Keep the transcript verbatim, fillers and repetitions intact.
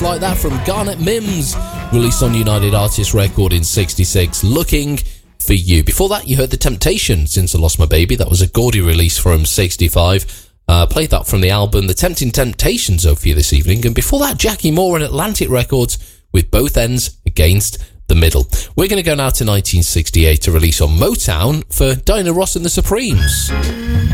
Like That from Garnet Mims, released on United Artists record in sixty-six, Looking for You. Before that, you heard The Temptations, Since I Lost My Baby. That was a Gordy release from sixty-five. Uh, played that from the album The Tempting Temptations over here this evening. And before that, Jackie Moore and Atlantic Records with Both Ends Against the Middle. We're going to go now to nineteen sixty-eight, to release on Motown for Diana Ross and the Supremes.